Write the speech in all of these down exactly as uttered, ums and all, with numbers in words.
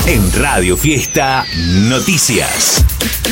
En Radio Fiesta Noticias.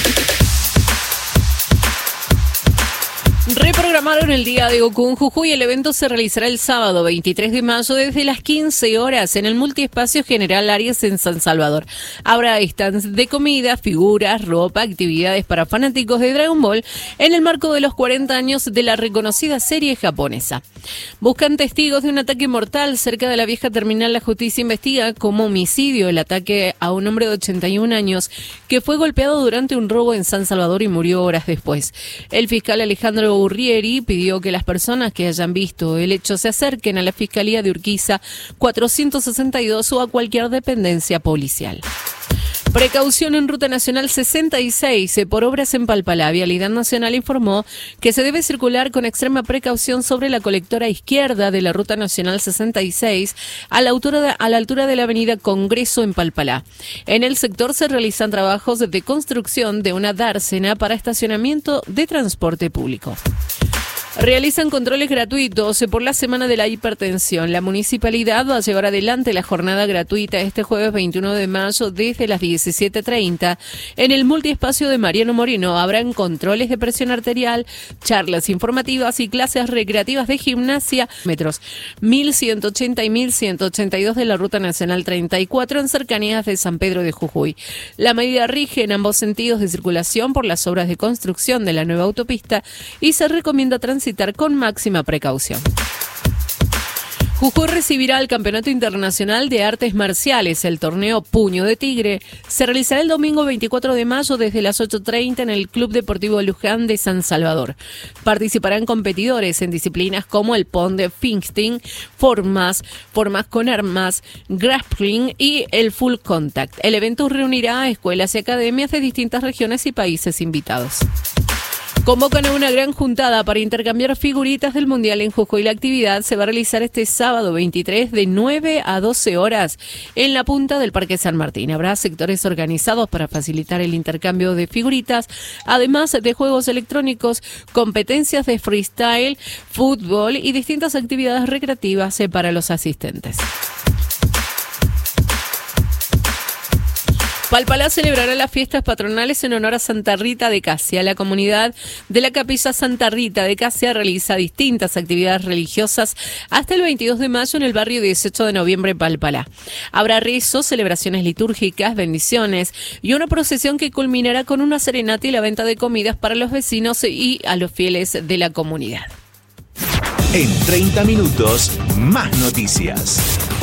Reprogramaron el Día de Goku en Jujuy. El evento se realizará el sábado veintitrés de mayo desde las quince horas en el Multiespacio General Arias en San Salvador. Habrá stands de comida, figuras, ropa, actividades para fanáticos de Dragon Ball en el marco de los cuarenta años de la reconocida serie japonesa. Buscan testigos de un ataque mortal cerca de la vieja terminal. La justicia investiga como homicidio el ataque a un hombre de ochenta y un años que fue golpeado durante un robo en San Salvador y murió horas después. El fiscal Alejandro Urrieri pidió que las personas que hayan visto el hecho se acerquen a la Fiscalía de Urquiza cuatrocientos sesenta y dos o a cualquier dependencia policial. Precaución en Ruta Nacional sesenta y seis por obras en Palpalá. Vialidad Nacional informó que se debe circular con extrema precaución sobre la colectora izquierda de la Ruta Nacional sesenta y seis a la altura de, a la altura de la avenida Congreso en Palpalá. En el sector se realizan trabajos de construcción de una dársena para estacionamiento de transporte público. Realizan controles gratuitos por la Semana de la Hipertensión. La municipalidad va a llevar adelante la jornada gratuita este jueves veintiuno de mayo desde las diecisiete treinta. En el multiespacio de Mariano Moreno habrán controles de presión arterial, charlas informativas y clases recreativas de gimnasia. Metros mil ciento ochenta y mil ciento ochenta y dos de la Ruta Nacional treinta y cuatro en cercanías de San Pedro de Jujuy. La medida rige en ambos sentidos de circulación por las obras de construcción de la nueva autopista y se recomienda transitar con máxima precaución. Jujuy recibirá el Campeonato Internacional de Artes Marciales. El torneo Puño de Tigre se realizará el domingo veinticuatro de mayo desde las ocho treinta en el Club Deportivo Luján de San Salvador. Participarán competidores en disciplinas como el pon de fisting, formas, formas con armas, grappling y el full contact. El evento reunirá a escuelas y academias de distintas regiones y países invitados. Convocan a una gran juntada para intercambiar figuritas del Mundial en Jujuy. La actividad se va a realizar este sábado veintitrés de nueve a doce horas en la punta del Parque San Martín. Habrá sectores organizados para facilitar el intercambio de figuritas, además de juegos electrónicos, competencias de freestyle, fútbol y distintas actividades recreativas para los asistentes. Palpalá celebrará las fiestas patronales en honor a Santa Rita de Casia. La comunidad de la Capilla Santa Rita de Casia realiza distintas actividades religiosas hasta el veintidós de mayo en el barrio dieciocho de noviembre en Palpalá. Habrá rezos, celebraciones litúrgicas, bendiciones y una procesión que culminará con una serenata y la venta de comidas para los vecinos y a los fieles de la comunidad. En treinta minutos, más noticias.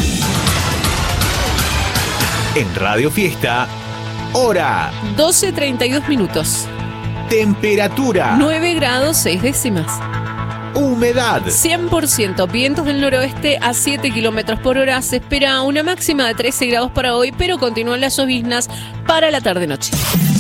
En Radio Fiesta, hora doce treinta y dos minutos. Temperatura nueve grados seis décimas. Humedad cien por ciento. Vientos del noroeste a siete kilómetros por hora. Se espera una máxima de trece grados para hoy, pero continúan las lloviznas para la tarde-noche.